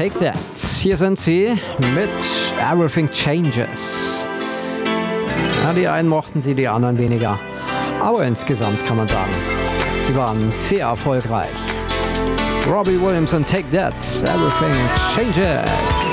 Take That. Hier sind sie mit Everything Changes. Ja, die einen mochten sie, die anderen weniger. Aber insgesamt kann man sagen, sie waren sehr erfolgreich. Robbie Williams und Take That. Everything Changes.